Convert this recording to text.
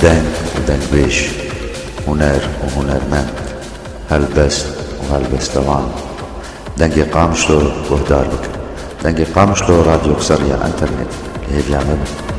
دنگ ودنگبيش، هنر وهنرمند، هلبست وهلبستوان. دنگی قامشلو وهداربك، دنگی قامشلو راديو سريع انترنت. هي بيعمل